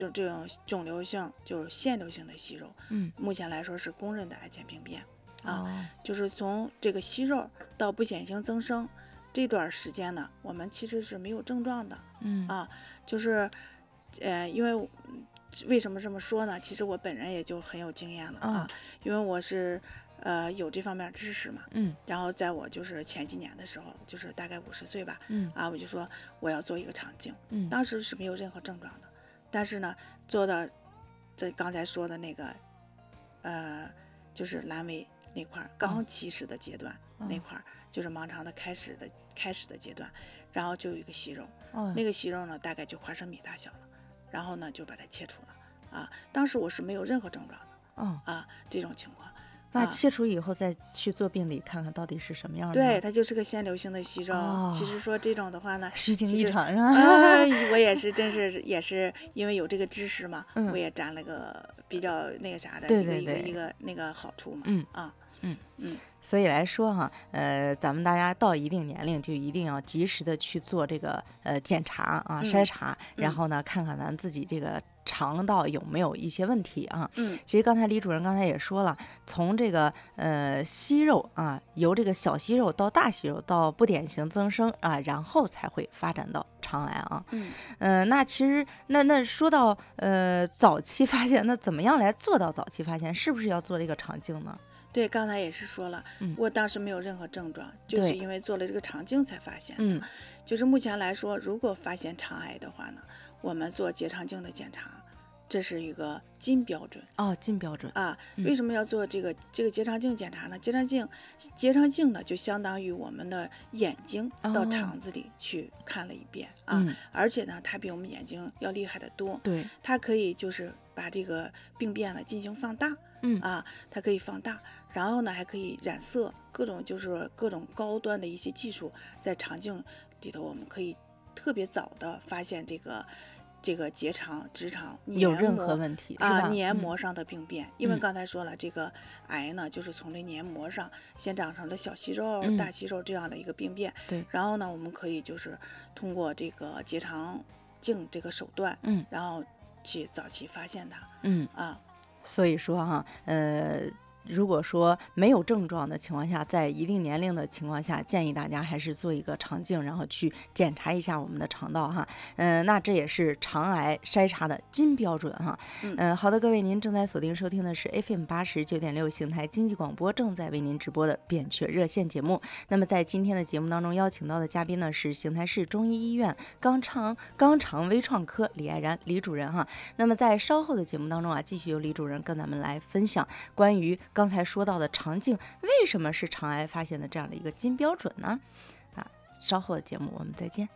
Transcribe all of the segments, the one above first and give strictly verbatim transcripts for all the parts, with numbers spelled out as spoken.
就这种肿瘤性就是腺瘤性的息肉， 嗯， 目前来说是公认的癌前病变啊， 哦、 就是从这个息肉到不显性增生这段时间呢，我们其实是没有症状的， 嗯啊，就是呃，因为为什么这么说呢？其实我本人也就很有经验了啊， 哦、 因为我是呃有这方面知识嘛， 嗯， 然后在我就是前几年的时候，就是大概五十岁吧， 嗯啊，我就说我要做一个肠镜， 嗯， 当时是没有任何症状的。但是呢，做到这刚才说的那个，呃，就是阑尾那块刚起始的阶段， 哦、 那块就是盲肠的开始的开始的阶段，然后就有一个息肉， 哦、 那个息肉呢大概就花生米大小了，然后呢就把它切除了啊。当时我是没有任何症状的， 哦、 啊，这种情况。 那切除以后再去做病理看看到底是什么样的？ 对，它就是个腺瘤性的息肉。 哦、 其实说这种的话呢， 虚惊一场是吧？ 呃，我也是，真是也是因为有这个知识嘛， 嗯、 我也占了个比较那个啥的对对对一个一个一个那个好处嘛。 嗯啊， 嗯嗯。 所以来说哈，呃，咱们大家到一定年龄就一定要及时的去做这个呃检查啊、筛查， 嗯、 然后呢看看咱自己这个肠道有没有一些问题啊。 嗯， 其实刚才李主任刚才也说了，从这个呃息肉啊，由这个小息肉到大息肉到不典型增生啊，然后才会发展到肠癌啊。 嗯， 呃，那其实那那说到呃早期发现，那怎么样来做到早期发现？是不是要做这个肠镜呢？ 对，刚才也是说了， 嗯、 我当时没有任何症状，就是因为做了这个肠镜才发现的。 嗯， 就是目前来说，如果发现肠癌的话呢，我们做结肠镜的检查，这是一个金标准。 哦，金标准啊。 嗯、 为什么要做这个这个结肠镜检查呢？结肠镜，结肠镜呢就相当于我们的眼睛到肠子里去看了一遍、 哦、 啊、 嗯， 而且呢，它比我们眼睛要厉害得多。 对， 它可以就是把这个病变呢进行放大。 嗯啊，它可以放大，然后呢还可以染色，各种就是各种高端的一些技术，在肠镜里头我们可以特别早的发现这个这个结肠、直肠有任何问题啊黏膜上的病变、 嗯， 因为刚才说了，这个癌呢就是从这黏膜上先长成了小息肉、 嗯、 大息肉这样的一个病变， 对， 然后呢我们可以就是通过这个结肠镜这个手段， 嗯， 然后去早期发现它， 嗯啊。 所以说哈，呃，如果说没有症状的情况下，在一定年龄的情况下，建议大家还是做一个肠镜，然后去检查一下我们的肠道哈。嗯、呃，那这也是肠癌筛查的金标准哈。嗯、呃，好的，各位，您正在锁定收听的是 F M 八十九点六邢台经济广播正在为您直播的扁鹊热线节目。那么在今天的节目当中邀请到的嘉宾呢是邢台市中医医院肛肠肛肠微创科李爱然李主任哈。那么在稍后的节目当中啊，继续由李主任跟咱们来分享关于刚才说到的肠镜为什么是肠癌发现的这样的一个金标准呢？啊，稍后的节目我们再见。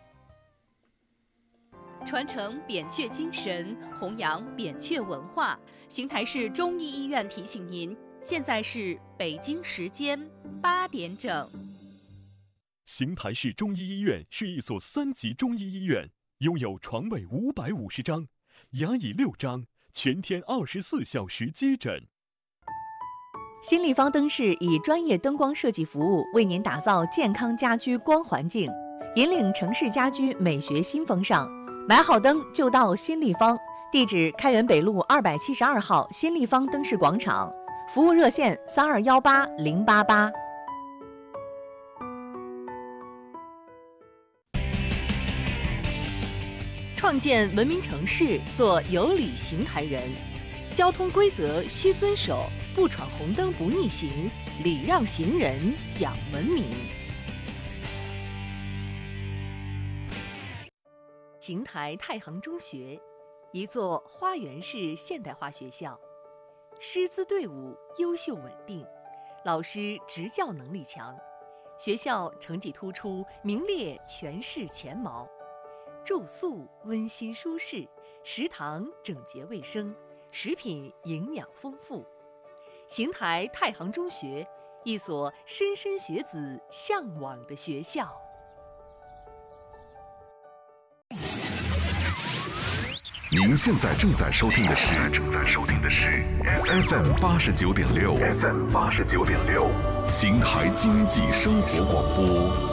传承扁鹊精神，弘扬扁鹊文化。邢台市中医医院提醒您，现在是北京时间八点整。 邢台市中医医院是一所三级中医医院，拥有床位五百五十张，牙椅六张，全天二十四小时接诊。 新立方灯饰以专业灯光设计服务，为您打造健康家居光环境，引领城市家居美学新风尚。买好灯就到新立方，地址开元北路二百七十二号新立方灯饰广场，服务热线三二幺八零八八。创建文明城市，做有礼邢台人。交通规则需遵守，不闯红灯不逆行，礼让行人讲文明。邢台太行中学，一座花园式现代化学校，师资队伍优秀稳定，老师执教能力强，学校成绩突出，名列全市前茅。住宿温馨舒适，食堂整洁卫生，食品营养丰富。邢台太行中学，一所莘莘学子向往的学校。 您现在正在收听的是正在收听的是 F M 八十九点六 F M 八十九点六邢台经济生活广播。